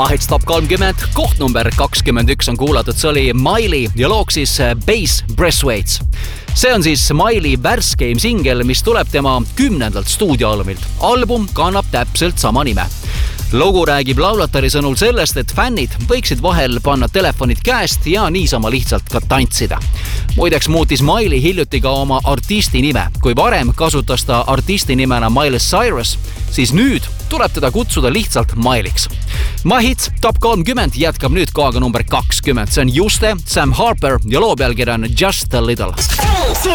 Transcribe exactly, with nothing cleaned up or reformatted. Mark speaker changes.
Speaker 1: Ahits Top kolmkümmend, koht number kakskümmend üks on kuulatud, see oli Miley ja looks siis Bass Breastweights. See on siis Miley värskeim singel, mis tuleb tema kümnendalt stuudioalbumilt. Album kannab täpselt sama nime. Lugu räägib laulatari sõnul sellest, et fännid võiksid vahel panna telefonid käest ja niisama lihtsalt ka tantsida. Muideks muutis Miley hiljuti ka oma artisti nime. Kui varem kasutas ta artisti nimena Miley Cyrus, siis nüüd tuleb teda kutsuda lihtsalt Mileyks. Mahits Top kolmkümmend jätkab nüüd kohaga number kakskümmend. See on Juste, Sam Harper ja loo pealkiri on Just a Little.